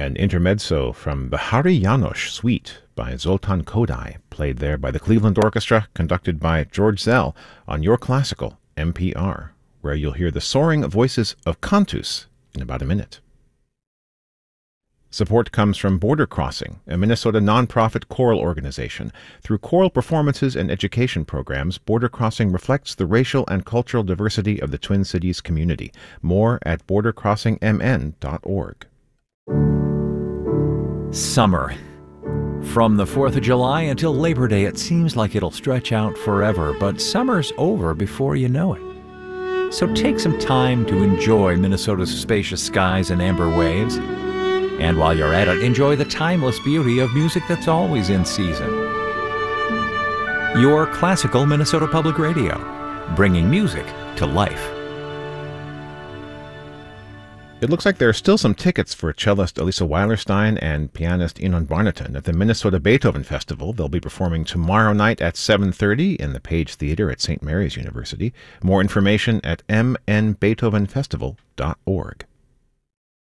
An intermezzo from the Hari János Suite by Zoltán Kodály, played there by the Cleveland Orchestra, conducted by George Zell on Your Classical, NPR, where you'll hear the soaring voices of Cantus in about a minute. Support comes from Border Crossing, a Minnesota nonprofit choral organization. Through choral performances and education programs, Border Crossing reflects the racial and cultural diversity of the Twin Cities community. More at bordercrossingmn.org. Summer. From the 4th of July until Labor Day, it seems like it'll stretch out forever, but summer's over before you know it. So take some time to enjoy Minnesota's spacious skies and amber waves. And while you're at it, enjoy the timeless beauty of music that's always in season. Your Classical Minnesota Public Radio, bringing music to life. It looks like there are still some tickets for cellist Elisa Weilerstein and pianist Enon Barnaton at the Minnesota Beethoven Festival. They'll be performing tomorrow night at 7:30 in the Page Theater at St. Mary's University. More information at mnbeethovenfestival.org.